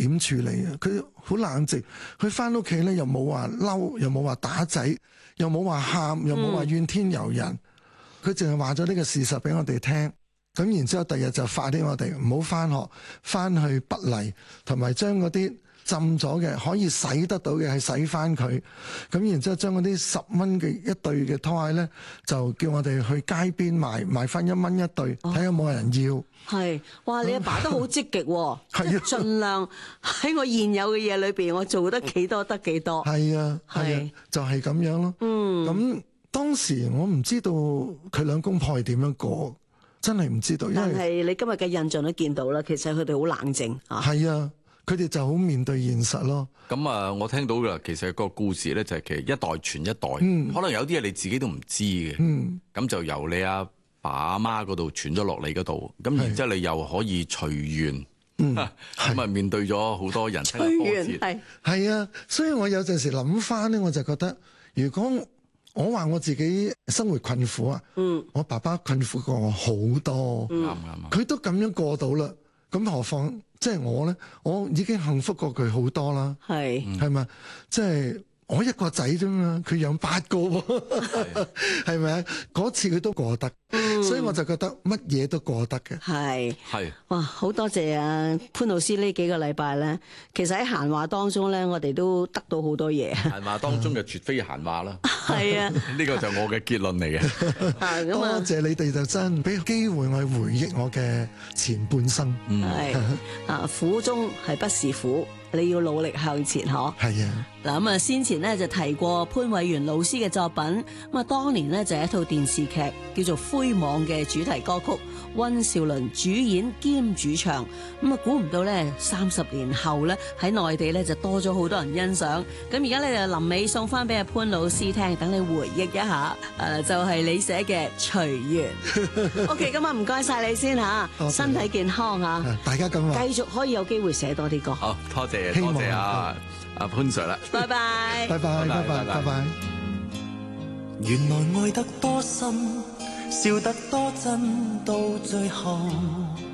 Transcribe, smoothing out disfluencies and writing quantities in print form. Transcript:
點處理嘅，佢好冷靜。佢翻屋企咧又冇話嬲，又冇話打仔，又冇話喊，又冇話怨天尤人。佢淨係話咗呢個事實俾我哋聽。咁然之後第日就發啲我哋唔好翻學，翻去不嚟，同埋將嗰啲浸咗嘅可以洗得到嘅係洗翻佢。咁然之後將嗰啲10蚊嘅一對嘅拖鞋咧，就叫我哋去街邊賣翻1蚊一對，睇下有冇人要。 係，哇！你阿爸都好積極喎， 係啊盡量喺我現有嘅嘢裏邊，我做得幾多得幾多。 係啊，係啊，就係咁樣咯。咁當時我唔知道佢兩公婆係點樣過，真係唔知道。 但係你今日嘅印象都見到啦，其實佢哋好冷靜啊。係啊，佢哋就好面對現實咯。 咁啊，我聽到㗎，其實個故事咧就係其實一代傳一代，可能有啲嘢你自己都唔知嘅。咁就由你阿爸阿媽嗰度傳咗落嚟嗰度，咁然之後你又可以隨緣，咁啊面對咗好多人生嘅波折。 係啊，所以我有陣時諗翻咧，我就覺得如果我話我自己生活困苦啊，我爸爸困苦過我好多，佢都咁樣過到啦，咁何況即係我咧？我已經幸福過佢好多啦，係咪？即係我一個仔啫嘛，佢養8個喎，係咪啊？嗰次佢都過得，所以我就覺得乜嘢都過得嘅。 係，哇！好多謝啊潘老師呢幾個禮拜咧，其實喺閒話當中咧，我哋都得到好多嘢。 閒話當中嘅絕非閒話啦。 係啊， 呢個就我嘅結論嚟嘅。 多謝你哋就真俾個機會我去回憶我嘅前半生。 係啊，苦中係不是苦，你要努力向前嗬。 係啊。 嗱咁啊，先前咧就提過潘偉源老師嘅作品，咁啊當年咧就係一套電視劇叫做《灰網》嘅主題歌曲，溫兆倫主演兼主唱，咁啊估唔到咧30年後咧喺內地咧就多咗好多人欣賞，咁而家咧就臨尾送翻俾阿潘老師聽，等你回憶一下，就係你寫嘅隨緣。OK， 咁啊唔該晒你先吓，身體健康啊， 大家咁話， 繼續可以有機會寫多啲歌。 好，多謝多謝啊潘 Sir 啦， 拜拜， 拜拜，拜拜，拜拜。 原來愛得多深，笑得多真，到最後